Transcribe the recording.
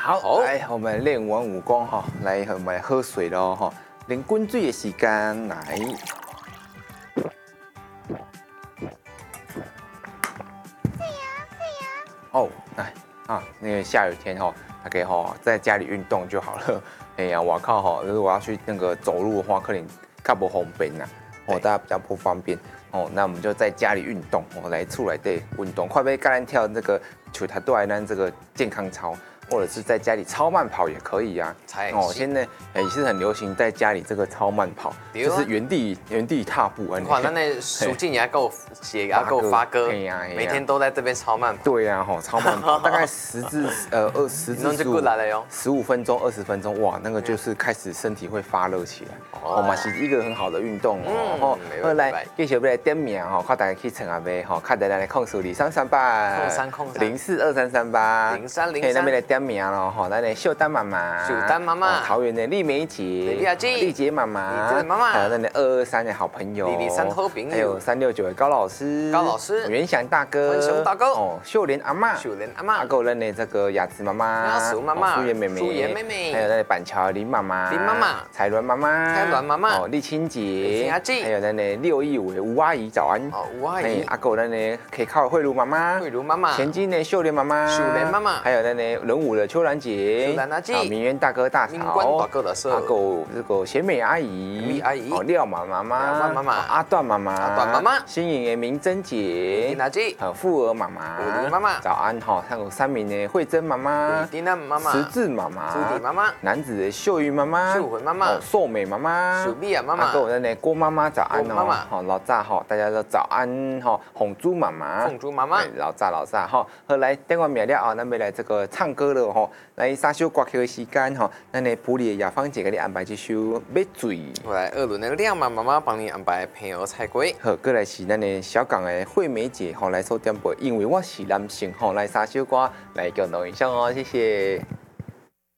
好，来，我们练完武功哈，来，我们来喝水喽哈。练滚水的时间来。哦，来啊，那个下雨天哈，大家哈在家里运动就好了。哎呀，我靠哈，如果要去那个走路的话，可能较不方便呐，大家比较不方便。那我们就在家里运动，来出来对运动，快被跟咱跳那个球台对咱这个健康操，或者是在家里超慢跑也可以呀。现在也是很流行在家里这个超慢跑，就是原地踏步啊。 哇，那苏静也够写也够发歌，每天都在这边超慢跑。 对呀，超慢跑，大概10至15分钟、20分钟，哇，那个就是开始身体会发热起来，嘛是一个很好的运动哦。后来继续要来点名哈，看大家去乘下杯哈，看大家来控诉0338，030338，0303，那边来点名了哈，咱的秀丹妈妈，桃园的丽梅姐，丽姐妈妈，还有咱的223的好朋友，还有369的高老师，袁翔大哥，秀莲阿嬷，还有咱的这个雅慈妈妈，苏妍妹妹，还有咱的板桥林妈妈，彩鸾妈妈，丽清姐，还有咱的6义伟吴阿姨早安，吴阿姨，还有咱的可以靠慧茹妈妈，前金的秀莲妈妈，还有咱的人武的秋兰姐，明渊大哥大嫂，还有这个贤美阿姨，廖妈妈，阿段妈妈，新颖的明珍姐，富儿妈妈，早安哈，还有3名的慧珍妈妈，石志妈妈，男子的秀玉妈妈，寿美妈妈，还有咱的郭妈妈早安哦，老早哈，大家都早安哈，红猪妈妈，老早哈，后来等完秒了啊，咱们来这个唱歌了哈，来3首歌曲的时间哈，咱的普里的雅芳姐给你安排这首《买醉》。 我来2轮的亮妈妈帮你安排配合菜龟。 好，过来是咱的小港的惠美姐吼来收点播，因为我是男性吼来3首歌来叫侬一下哦，谢谢。